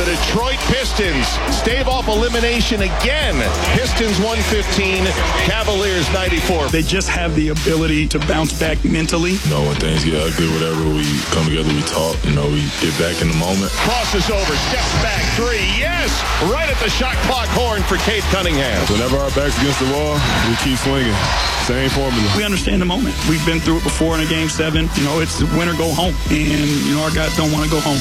The Detroit Pistons stave off elimination again. Pistons 115, Cavaliers 94. They just have the ability to bounce back mentally. When things get ugly, whatever, we come together, we talk, we get back in the moment. Crosses over, steps back, three, yes! Right at the shot clock horn for Cade Cunningham. Whenever our back's against the wall, we keep swinging. Same formula. We understand the moment. We've been through it before in a Game 7. It's win or go home. And, our guys don't want to go home.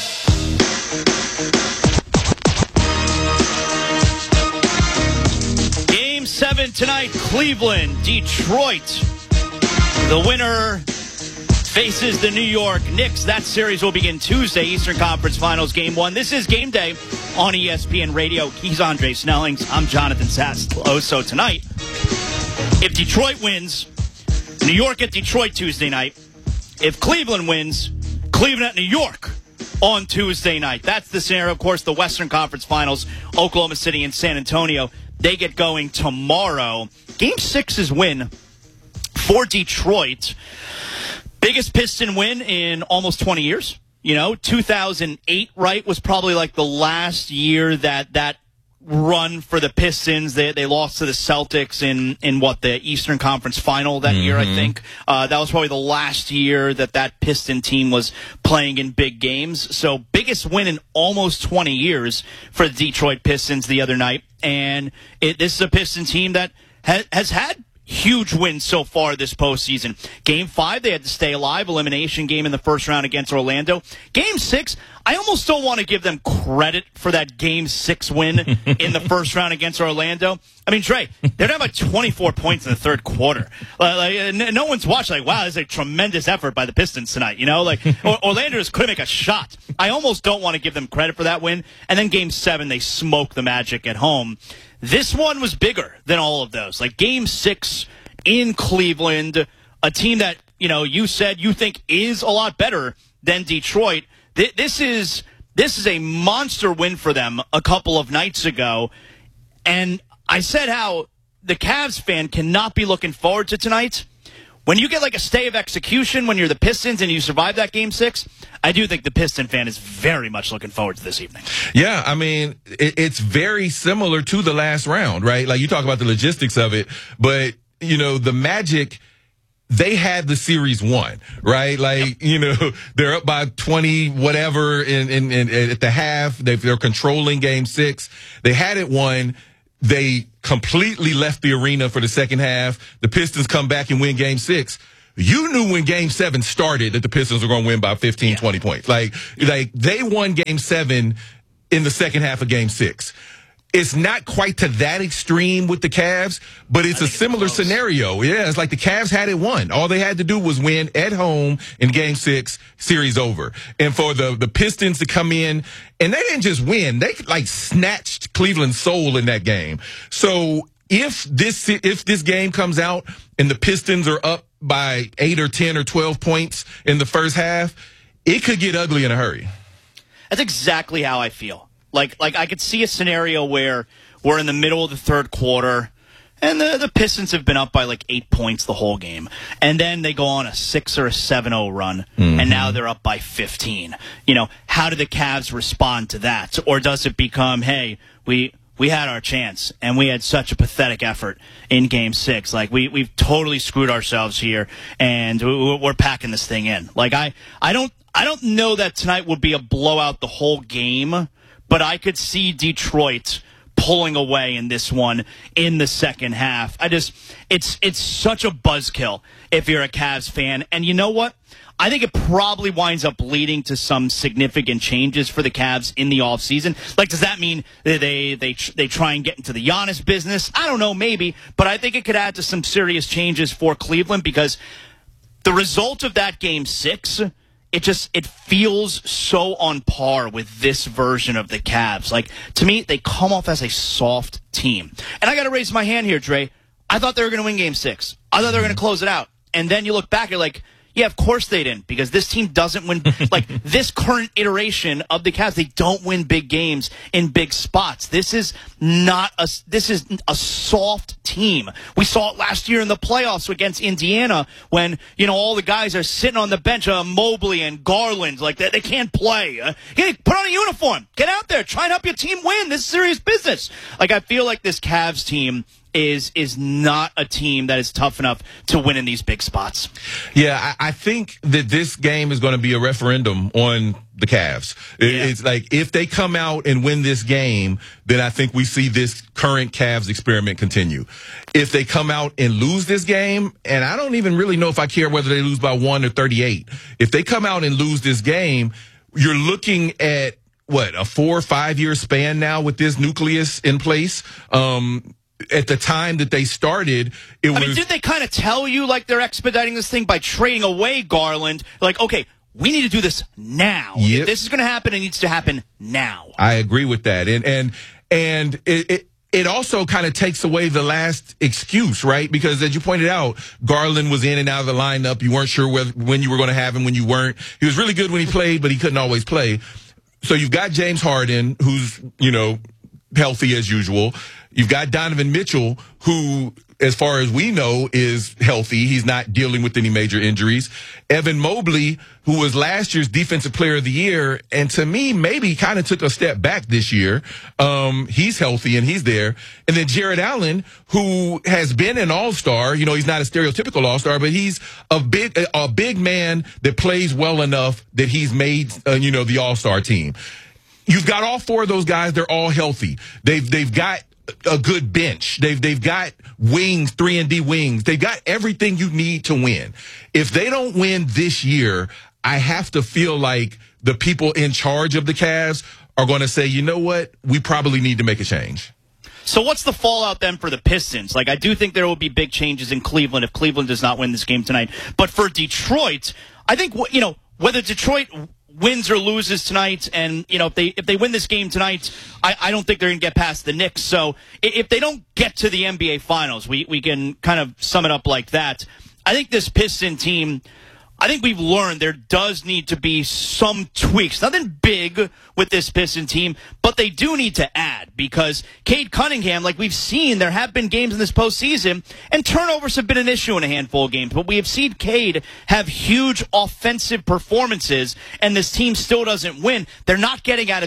Game 7 tonight, Cleveland, Detroit. The winner faces the New York Knicks. That series will begin Tuesday, Eastern Conference Finals Game 1. This is Game Day on ESPN Radio. He's Andre Snellings. I'm Jonathan Saslow. So tonight, if Detroit wins, New York at Detroit Tuesday night. If Cleveland wins, Cleveland at New York on Tuesday night. That's the scenario. Of course, the Western Conference Finals, Oklahoma City and San Antonio, they get going tomorrow. Game 6's win for Detroit. Biggest Piston win in almost 20 years. 2008, right, was probably like the last year that run for the Pistons. They lost to the Celtics in the Eastern Conference Final that year, I think. That was probably the last year that Piston team was playing in big games. So biggest win in almost 20 years for the Detroit Pistons the other night. And this is a Piston team that has had huge wins so far this postseason. Game 5, they had to stay alive. Elimination game in the first round against Orlando. Game 6, I almost don't want to give them credit for that Game 6 win in the first round against Orlando. I mean, Dre, they're down by 24 points in the third quarter. No one's watched, wow, this is a tremendous effort by the Pistons tonight. Orlando just couldn't make a shot. I almost don't want to give them credit for that win. And then Game 7, they smoked the Magic at home. This one was bigger than all of those. Game 6 in Cleveland, a team that, you said you think is a lot better than Detroit. This is a monster win for them a couple of nights ago. And I said how the Cavs fan cannot be looking forward to tonight. When you get a stay of execution when you're the Pistons and you survive that Game 6, I do think the Piston fan is very much looking forward to this evening. Yeah, I mean, it's very similar to the last round, right? You talk about the logistics of it, but, the Magic, they had the series won, right? They're up by 20 whatever at the half. They're controlling Game 6. They had it won. They completely left the arena for the second half. The Pistons come back and win Game 6. You knew when Game 7 started that the Pistons were going to win by 15, 20 points. They won Game 7 in the second half of Game 6. It's not quite to that extreme with the Cavs, but it's a similar scenario. Yeah, it's like the Cavs had it won. All they had to do was win at home in Game 6, series over. And for the Pistons to come in, and they didn't just win, they snatched Cleveland's soul in that game. So if this game comes out and the Pistons are up by 8 or 10 or 12 points in the first half, it could get ugly in a hurry. That's exactly how I feel. I could see a scenario where we're in the middle of the third quarter and the Pistons have been up by 8 points the whole game. And then they go on a 6 or a 7-0 run, and now they're up by 15. How do the Cavs respond to that? Or does it become, hey, we had our chance, and we had such a pathetic effort in Game 6. We've totally screwed ourselves here, and we're packing this thing in. I don't know that tonight would be a blowout the whole game, but I could see Detroit pulling away in this one in the second half. It's such a buzzkill if you're a Cavs fan. And you know what? I think it probably winds up leading to some significant changes for the Cavs in the offseason. Does that mean they try and get into the Giannis business? I don't know, maybe. But I think it could add to some serious changes for Cleveland because the result of that Game 6, it feels so on par with this version of the Cavs. To me, they come off as a soft team. And I got to raise my hand here, Dre. I thought they were going to win Game 6. I thought they were going to close it out. And then you look back, you're like, Yeah, of course they didn't, because this team doesn't win. Like, this current iteration of the Cavs, they don't win big games in big spots. This is a soft team. We saw it last year in the playoffs against Indiana when, all the guys are sitting on the bench, Mobley and Garland, like they can't play. Put on a uniform. Get out there. Try and help your team win. This is serious business. Like, I feel like this Cavs team is not a team that is tough enough to win in these big spots. Yeah, I think that this game is going to be a referendum on the Cavs. It's like, if they come out and win this game, then I think we see this current Cavs experiment continue. If they come out and lose this game, and I don't even really know if I care whether they lose by 1 or 38. If they come out and lose this game, you're looking at, a 4 or 5 year span now with this nucleus in place. At the time that they started, did they kind of tell you like they're expediting this thing by trading away Garland? Like, okay, we need to do this now. Yep. If this is going to happen, it needs to happen now. I agree with that. And it also kind of takes away the last excuse, right? Because as you pointed out, Garland was in and out of the lineup. You weren't sure when you were going to have him, when you weren't. He was really good when he played, but he couldn't always play. So you've got James Harden, who's, healthy as usual. You've got Donovan Mitchell, who, as far as we know, is healthy. He's not dealing with any major injuries. Evan Mobley, who was last year's Defensive Player of the Year, and to me, maybe kind of took a step back this year. He's healthy and he's there. And then Jared Allen, who has been an all-star. He's not a stereotypical all-star, but he's a big man that plays well enough that he's made, the all-star team. You've got all 4 of those guys. They're all healthy. They've got a good bench. They've got wings, 3-and-D wings. They've got everything you need to win. If they don't win this year, I have to feel like the people in charge of the Cavs are going to say, you know what? We probably need to make a change. So what's the fallout then for the Pistons? Like, I do think there will be big changes in Cleveland if Cleveland does not win this game tonight. But for Detroit, I think, whether Detroit wins or loses tonight, and if they win this game tonight, I don't think they're going to get past the Knicks. So if they don't get to the NBA Finals, we can kind of sum it up like that. I think this Piston team, I think we've learned there does need to be some tweaks. Nothing big with this Piston team, but they do need to add, because Cade Cunningham, like we've seen, there have been games in this postseason, and turnovers have been an issue in a handful of games, but we have seen Cade have huge offensive performances, and this team still doesn't win. They're not getting out of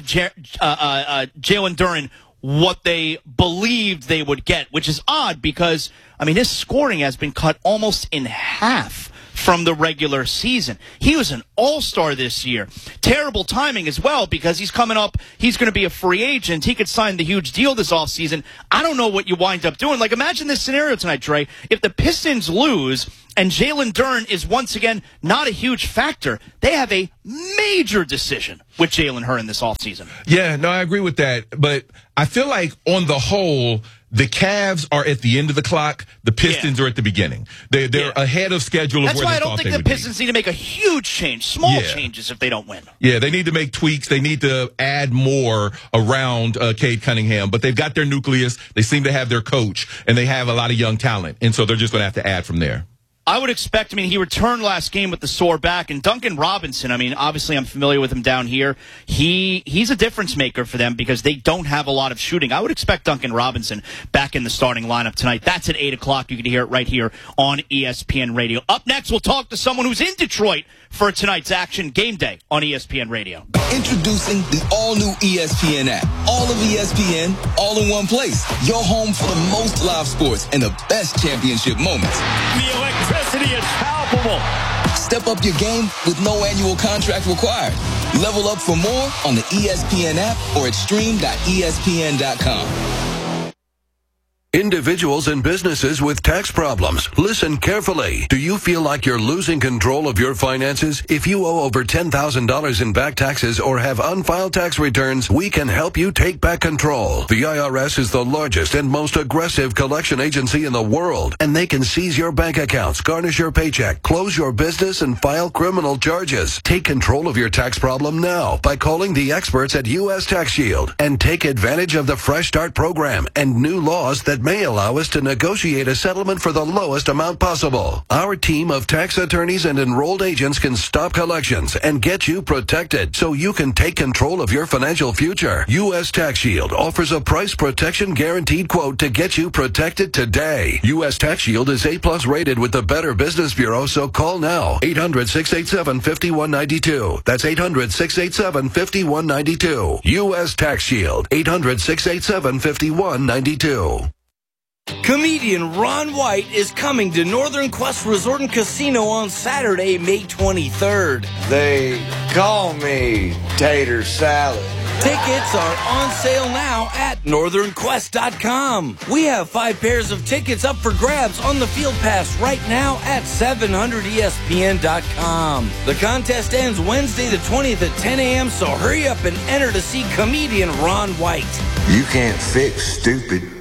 Jalen Duren what they believed they would get, which is odd because, his scoring has been cut almost in half from the regular season. He was an all-star this year. Terrible timing as well, because he's coming up. He's going to be a free agent. He could sign the huge deal this offseason. I don't know what you wind up doing. Like, imagine this scenario tonight, Dre. If the Pistons lose and Jalen Duren is once again not a huge factor, they have a major decision with Jalen Duren this offseason. Yeah, no, I agree with that. But I feel like on the whole, the Cavs are at the end of the clock. The Pistons are at the beginning. They're ahead of schedule. That's of where why they I don't thought think they the would be. Pistons need to make a huge change, small changes if they don't win. Yeah, they need to make tweaks. They need to add more around Cade Cunningham. But they've got their nucleus. They seem to have their coach, and they have a lot of young talent. And so they're just going to have to add from there. I would expect, he returned last game with the sore back, and Duncan Robinson, obviously I'm familiar with him down here. He's a difference maker for them because they don't have a lot of shooting. I would expect Duncan Robinson back in the starting lineup tonight. That's at 8 o'clock. You can hear it right here on ESPN Radio. Up next, we'll talk to someone who's in Detroit for tonight's action, Game Day on ESPN Radio. Introducing the all-new ESPN app. All of ESPN, all in one place. Your home for the most live sports and the best championship moments. The electricity is palpable. Step up your game with no annual contract required. Level up for more on the ESPN app or at stream.espn.com. Individuals and businesses with tax problems, listen carefully. Do you feel like you're losing control of your finances? If you owe over $10,000 in back taxes or have unfiled tax returns, we can help you take back control. The IRS is the largest and most aggressive collection agency in the world, and they can seize your bank accounts, garnish your paycheck, close your business, and file criminal charges. Take control of your tax problem now by calling the experts at U.S. Tax Shield and take advantage of the Fresh Start program and new laws that may allow us to negotiate a settlement for the lowest amount possible. Our team of tax attorneys and enrolled agents can stop collections and get you protected so you can take control of your financial future. U.S. Tax Shield offers a price protection guaranteed quote to get you protected today. U.S. Tax Shield is A+ rated with the Better Business Bureau, so call now. 800-687-5192. That's 800-687-5192. U.S. Tax Shield. 800-687-5192. Comedian Ron White is coming to Northern Quest Resort and Casino on Saturday, May 23rd. They call me Tater Salad. Tickets are on sale now at northernquest.com. We have 5 pairs of tickets up for grabs on the Field Pass right now at 700ESPN.com. The contest ends Wednesday the 20th at 10 a.m., so hurry up and enter to see comedian Ron White. You can't fix stupid.